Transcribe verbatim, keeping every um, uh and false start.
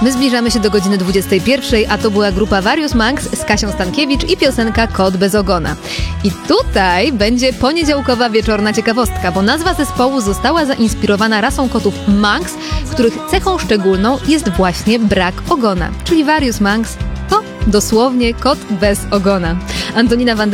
My zbliżamy się do godziny dwudziestej pierwszej, a to była grupa Various Manx z Kasią Stankiewicz i piosenka Kot bez ogona. I tutaj będzie poniedziałkowa wieczorna ciekawostka, bo nazwa zespołu została zainspirowana rasą kotów Manx, których cechą szczególną jest właśnie brak ogona. Czyli Various Manx to dosłownie kot bez ogona. Antonina Van